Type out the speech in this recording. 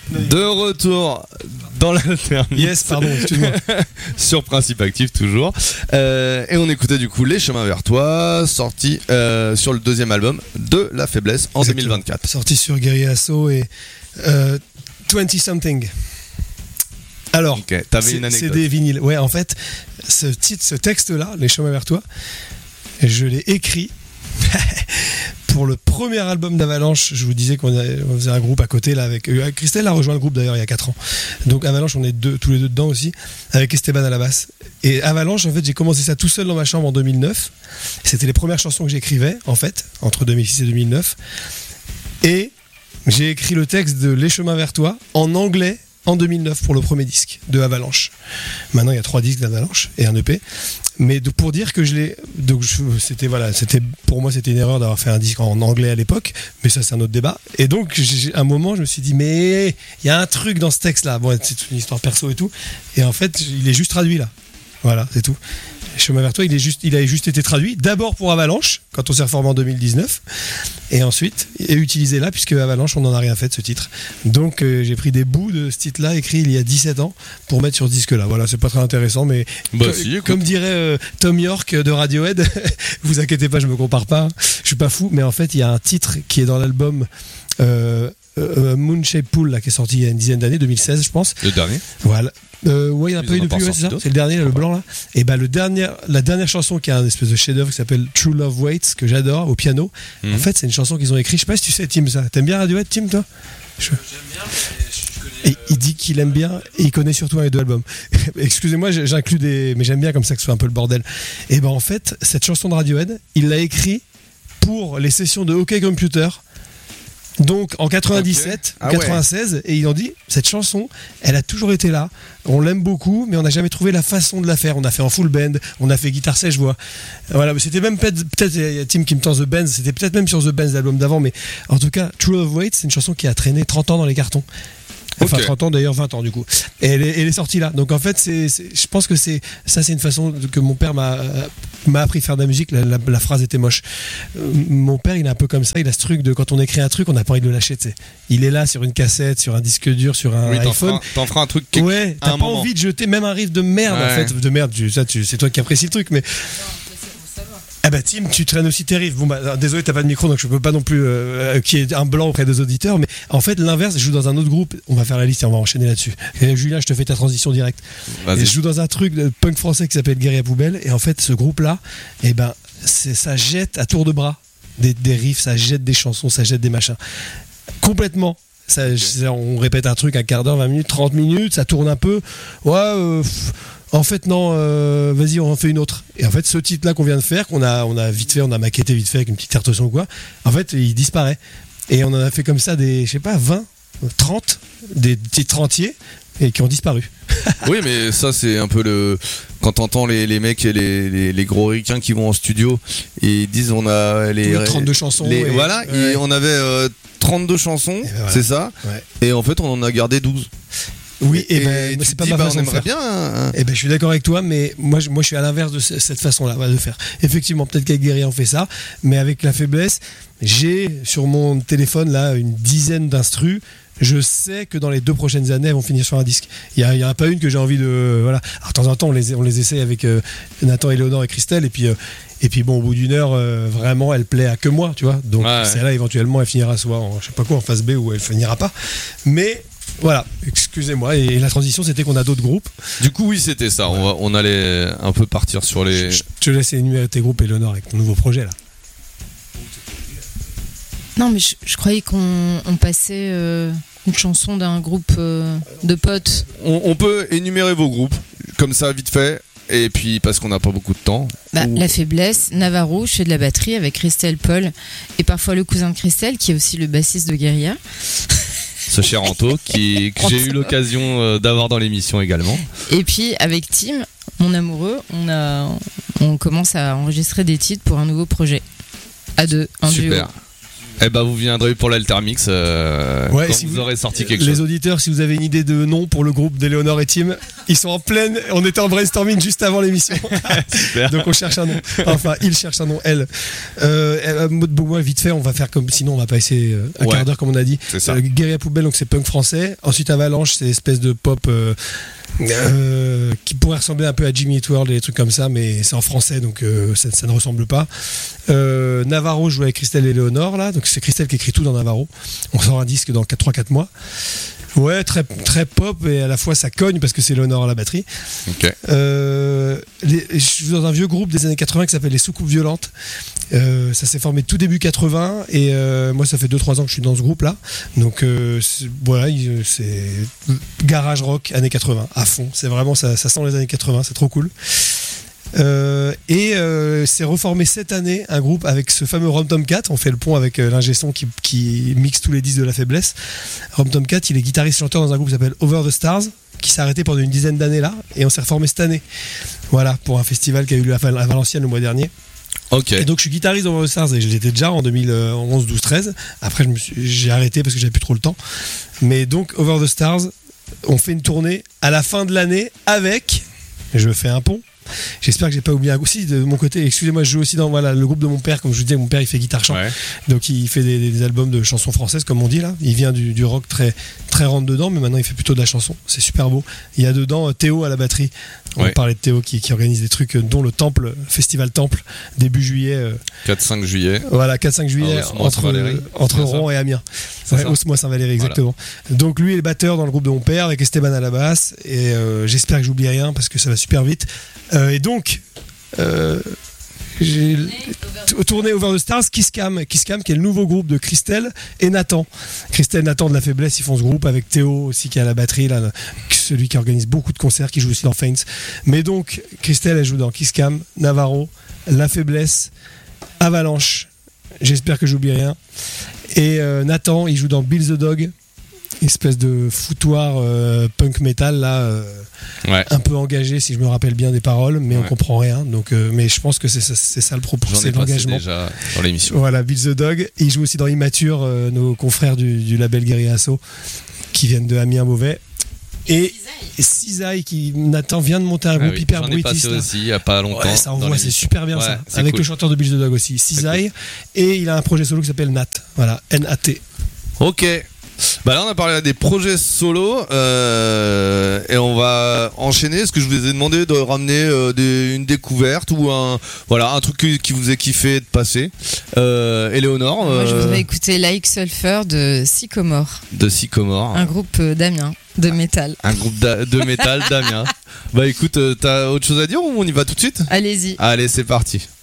De retour dans l'alternance. Yes, pardon, excuse-moi. Sur Principe Actif toujours. Et on écoutait du coup Les Chemins vers toi, sorti sur le deuxième album de La Faiblesse en Exactement. 2024. Sorti sur Guerrier Asso et 20 Something. Alors, Ok, t'avais une c'est anecdote. des vinyles. Ouais, en fait, ce texte-là, Les Chemins vers toi, je l'ai écrit pour le premier album d'Avalanche. Je vous disais qu'on faisait un groupe à côté là avec Christelle a rejoint le groupe d'ailleurs il y a 4 ans. Donc Avalanche, on est tous les deux dedans aussi, avec Esteban à la basse. Et Avalanche, en fait, j'ai commencé ça tout seul dans ma chambre en 2009. C'était les premières chansons que j'écrivais en fait entre 2006 et 2009. Et j'ai écrit le texte de Les Chemins vers toi en anglais en 2009 pour le premier disque de Avalanche. Maintenant il y a 3 disques d'Avalanche et un EP. Mais pour dire que je l'ai, donc pour moi c'était une erreur d'avoir fait un disque en anglais à l'époque, mais ça c'est un autre débat. Et donc à un moment je me suis dit mais il y a un truc dans ce texte là. Bon, c'est une histoire perso et tout. Et en fait il est juste traduit là. Voilà, c'est tout. Chemin vers toi, il a juste été traduit d'abord pour Avalanche quand on s'est reformé en 2019 et ensuite est utilisé là puisque Avalanche on n'en a rien fait de ce titre. Donc j'ai pris des bouts de ce titre là écrit il y a 17 ans pour mettre sur ce disque là. Voilà, c'est pas très intéressant mais comme dirait Tom York de Radiohead, vous inquiétez pas, je me compare pas, je suis pas fou, mais en fait il y a un titre qui est dans l'album Moonshaped Pool là, qui est sorti il y a une dizaine d'années, 2016 je pense. Le dernier. Voilà. Ouais, il y en a pas eu depuis, c'est ça. C'est le dernier, là, le blanc là. Et bah la dernière chanson qui a un espèce de chef-d'œuvre qui s'appelle True Love Waits que j'adore au piano. En fait, c'est une chanson qu'ils ont écrite. Je sais pas si tu sais, Tim, ça. T'aimes bien Radiohead, Tim, toi? J'aime bien, mais je connais. Et il dit qu'il aime bien et il connaît surtout les 2 albums. Excusez-moi, j'inclus mais j'aime bien comme ça que ce soit un peu le bordel. Et ben en fait, cette chanson de Radiohead, il l'a écrite pour les sessions de OK Computer. Donc en 97, okay. 96, ouais. Et ils ont dit cette chanson, elle a toujours été là. On l'aime beaucoup, mais on n'a jamais trouvé la façon de la faire. On a fait en full band, on a fait guitare sèche voix. Voilà, c'était même peut-être il y a Tim qui me tend The Benz, c'était peut-être même sur The Benz l'album d'avant, mais en tout cas, True Love Waits, c'est une chanson qui a traîné 30 ans dans les cartons. Enfin 30 ans d'ailleurs, 20 ans du coup. Et elle est sortie là. Donc en fait, je pense que c'est une façon que mon père m'a appris à faire de la musique. La phrase était moche. Mon père, il est un peu comme ça. Il a ce truc de quand on écrit un truc, on n'a pas envie de le lâcher. T'sais. Il est là sur une cassette, sur un disque dur, sur un iPhone. T'en feras un truc. Ouais. T'as pas envie de jeter même un riff de merde en fait. De merde. C'est toi qui apprécies le truc, mais. Ah bah Tim, tu traînes aussi tes riffs. Bon bah désolé, t'as pas de micro donc je peux pas non plus qu'il y ait un blanc auprès des auditeurs, mais en fait l'inverse, je joue dans un autre groupe, on va faire la liste et on va enchaîner là-dessus. Et Julien, je te fais ta transition directe. Et je joue dans un truc de punk français qui s'appelle Guerrier Poubelle et en fait ce groupe là, et ben ça jette à tour de bras des riffs, ça jette des chansons, ça jette des machins. Complètement. On répète un truc un quart d'heure, 20 minutes, 30 minutes, ça tourne un peu. En fait non, vas-y on en fait une autre. Et en fait ce titre là qu'on vient de faire, on a vite fait, on a maquetté vite fait avec une petite carte son ou quoi, en fait il disparaît. Et on en a fait comme ça des, je sais pas, 20, 30, des titres entiers et qui ont disparu. Oui mais ça c'est un peu quand t'entends les mecs et les gros ricains qui vont en studio et ils disent on a les 32 chansons. Voilà, et on avait 32 chansons, ben voilà. C'est ça. Ouais. Et en fait on en a gardé 12. Oui, et ben c'est pas ma façon de faire. Bien. Et ben je suis d'accord avec toi, mais moi je suis à l'inverse de cette façon-là de faire. Effectivement, peut-être qu'avec Guerrier on fait ça, mais avec La Faiblesse, j'ai sur mon téléphone là une dizaine d'instrus. Je sais que dans les 2 prochaines années, elles vont finir sur un disque. Il y a pas une que j'ai envie de voilà. Alors, de temps en temps, on les essaye avec Nathan, Éléonore et Christelle, et puis bon, au bout d'une heure, vraiment, elle plaît à que moi, tu vois. Donc celle-là, éventuellement, elle finira soit en je sais pas quoi en phase B ou elle finira pas. Mais voilà, excusez-moi. Et la transition, c'était qu'on a d'autres groupes. Du coup, oui, c'était ça. Ouais. On allait un peu partir sur les. Je te laisse énumérer tes groupes, Éléonore, avec ton nouveau projet là. Non, mais je croyais qu'on passait une chanson d'un groupe de potes. On peut énumérer vos groupes, comme ça, vite fait. Et puis, parce qu'on n'a pas beaucoup de temps. La Faiblesse, Navarro, je fais de la batterie avec Christelle, Paul, et parfois le cousin de Christelle, qui est aussi le bassiste de Guerilla. Ce cher Anto, que j'ai eu l'occasion d'avoir dans l'émission également. Et puis, avec Tim, mon amoureux, on commence à enregistrer des titres pour un nouveau projet. À 2, un duo. Eh ben vous viendrez pour l'Altermix quand si vous aurez sorti quelque les chose. auditeurs, si vous avez une idée de nom pour le groupe d'Eleonore et Tim, ils sont en pleine. On était en brainstorming juste avant l'émission. Super. Donc on cherche un nom. Enfin, il cherche un nom, elle. Moi, vite fait, on va faire comme. Sinon, on va pas essayer un Ouais. quart d'heure comme on a dit. C'est ça. Guérilla Poubelle, donc c'est punk français. Ensuite, Avalanche, c'est espèce de pop. Qui pourrait ressembler un peu à Jimmy Eat World et des trucs comme ça, mais c'est en français donc ça ne ressemble pas. Navarro joue avec Christelle et Léonore là, donc c'est Christelle qui écrit tout dans Navarro. On sort un disque dans 3-4 mois. Ouais, très, très pop et à la fois ça cogne parce que c'est Léonore à la batterie. Ok. Je suis dans un vieux groupe des années 80 qui s'appelle les Soucoupes Violentes. Ça s'est formé tout début 80 et moi ça fait 2-3 ans que je suis dans ce groupe là. Donc voilà, c'est garage rock années 80 à fond. C'est vraiment ça sent les années 80, c'est trop cool. C'est reformé cette année un groupe avec ce fameux Rom Tomcat. On fait le pont avec l'ingé son qui mixe tous les disques de la faiblesse. Rom Tomcat, il est guitariste chanteur dans un groupe qui s'appelle Over the Stars, qui s'est arrêté pendant une dizaine d'années là, et on s'est reformé cette année. Voilà, pour un festival qui a eu lieu à Valenciennes le mois dernier. Ok. Et donc je suis guitariste dans Over the Stars et j'étais déjà en 2011, 12, 13. Après j'ai arrêté parce que j'avais plus trop le temps. Mais donc Over the Stars, on fait une tournée à la fin de l'année avec, je fais un pont. J'espère que j'ai pas oublié un groupe. Si, de mon côté, excusez-moi, je joue aussi dans le groupe de mon père. Comme je vous disais, mon père il fait guitare-chant. Ouais. Donc il fait des albums de chansons françaises, comme on dit là. Il vient du rock très, très rentre dedans, mais maintenant il fait plutôt de la chanson. C'est super beau. Il y a dedans Théo à la batterie. On Ouais. parlait de Théo qui organise des trucs, dont le Temple, Festival Temple, début juillet. 4-5 juillet. Voilà, 4-5 juillet Ah, Saint-Valéry, entre c'est ça Rouen et Amiens. C'est Ouais, ça Osmois Saint-Valéry, exactement. Donc lui est le batteur dans le groupe de mon père avec Esteban à la basse. Et j'espère que j'oublie rien parce que ça va super vite. Et donc, j'ai tourné Over the Stars, Kiss Cam qui est le nouveau groupe de Christelle et Nathan. Christelle et Nathan de la faiblesse, ils font ce groupe avec Théo aussi qui est à la batterie, là, celui qui organise beaucoup de concerts, qui joue aussi dans Faints. Mais donc, Christelle, elle joue dans Kiss Cam, Navarro, La Faiblesse, Avalanche. J'espère que j'oublie rien. Et Nathan, il joue dans Bill the Dog, espèce de foutoir punk metal là, Ouais. un peu engagé si je me rappelle bien des paroles, mais on Ouais. comprend rien. Donc, mais je pense que c'est ça le propos, J'en c'est ai passé l'engagement. déjà dans l'émission. Voilà, Bill the Dog. Et il joue aussi dans Immature, nos confrères du label Guérilla Asso, qui viennent de Amiens Beauvais. Et Cisaille, qui Nathan vient de monter un groupe hyper J'en ai passé bruitiste. Là. aussi il y a pas longtemps. Ouais, ça dans envoie, c'est l'émission. super bien Ouais, ça. c'est Avec cool. le chanteur de Bill the Dog aussi, Cisaille. Et il a un projet solo qui s'appelle Nat. Voilà, N-A-T. Ok. Bah là on a parlé des projets solo et on va enchaîner. Est-ce que je vous ai demandé de ramener une découverte ou un truc qui vous ait kiffé de passer. Éléonore, Moi, je voudrais écouter Like Sulfur de Sycomore, de Sycomore, un groupe d'Amiens de métal. un groupe de métal d'Amiens. Bah écoute, t'as autre chose à dire ou on y va tout de suite? Allez-y. Allez, c'est parti.